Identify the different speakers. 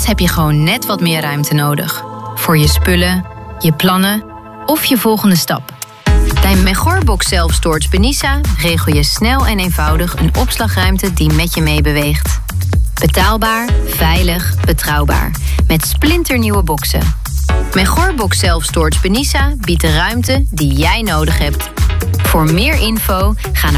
Speaker 1: Soms heb je gewoon net wat meer ruimte nodig. Voor je spullen, je plannen of je volgende stap. Bij Megorbox Self Storage Benissa regel je snel en eenvoudig een opslagruimte die met je meebeweegt. Betaalbaar, veilig, betrouwbaar. Met splinternieuwe boxen. Megorbox Self Storage Benissa biedt de ruimte die jij nodig hebt. Voor meer info ga naar